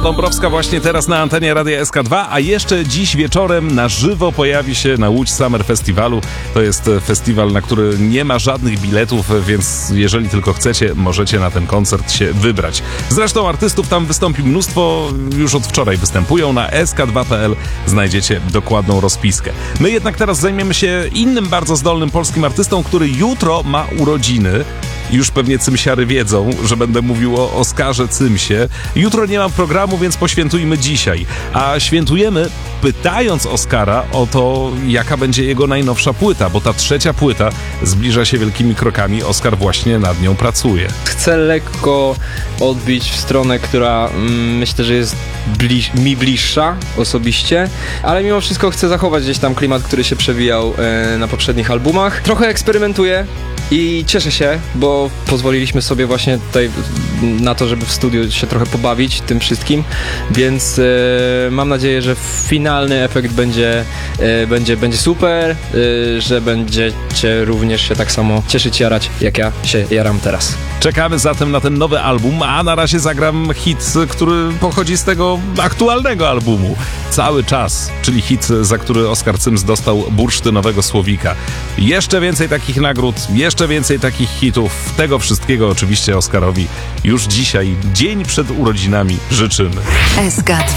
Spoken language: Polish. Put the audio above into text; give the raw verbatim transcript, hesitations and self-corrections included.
Dąbrowska właśnie teraz na antenie Radia S K dwa, a jeszcze dziś wieczorem na żywo pojawi się na Łódź Summer Festiwalu. To jest festiwal, na który nie ma żadnych biletów, więc jeżeli tylko chcecie, możecie na ten koncert się wybrać. Zresztą artystów tam wystąpi mnóstwo, już od wczoraj występują. Na S K dwa kropka P L znajdziecie dokładną rozpiskę. My jednak teraz zajmiemy się innym bardzo zdolnym polskim artystą, który jutro ma urodziny. Już pewnie cymsiary wiedzą, że będę mówił o Oskarze Cymsie. Jutro nie mam programu, więc poświętujmy dzisiaj. A świętujemy pytając Oskara o to, jaka będzie jego najnowsza płyta, bo ta trzecia płyta zbliża się wielkimi krokami. Oskar właśnie nad nią pracuje. Chcę lekko odbić w stronę, która mm, myślę, że jest bliż, mi bliższa osobiście, ale mimo wszystko chcę zachować gdzieś tam klimat, który się przewijał e, na poprzednich albumach. Trochę eksperymentuję i cieszę się, bo pozwoliliśmy sobie właśnie tutaj na to, żeby w studiu się trochę pobawić tym wszystkim, więc e, mam nadzieję, że finalny efekt będzie, e, będzie, będzie super, e, że będziecie również się tak samo cieszyć, jarać, jak ja się jaram teraz. Czekamy zatem na ten nowy album, a na razie zagram hit, który pochodzi z tego aktualnego albumu. Cały czas, czyli hit, za który Oskar Cyms dostał bursztynowego słowika. Jeszcze więcej takich nagród, jeszcze więcej takich hitów. Tego wszystkiego oczywiście Oskarowi już dzisiaj, dzień przed urodzinami, życzymy. S K dwa